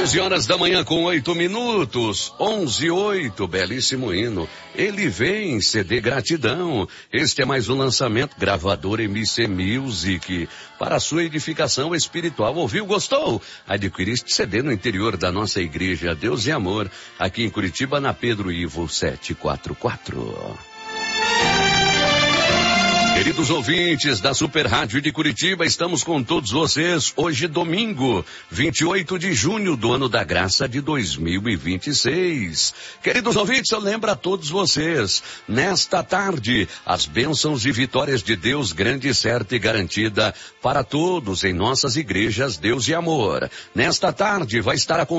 11 da manhã com 8 minutos, 11:08, belíssimo hino. Ele vem, CD Gratidão. Este é mais um lançamento, gravador MC Music, para a sua edificação espiritual. Ouviu, gostou? Adquiri este CD no interior da nossa igreja Deus e Amor, aqui em Curitiba, na Pedro Ivo 744. Queridos ouvintes da Super Rádio de Curitiba, estamos com todos vocês hoje domingo, 28 de junho do ano da graça de 2026. Queridos ouvintes, eu lembro a todos vocês, nesta tarde, as bênçãos e vitórias de Deus grande, certa e garantida para todos em nossas igrejas Deus e Amor. Nesta tarde vai estar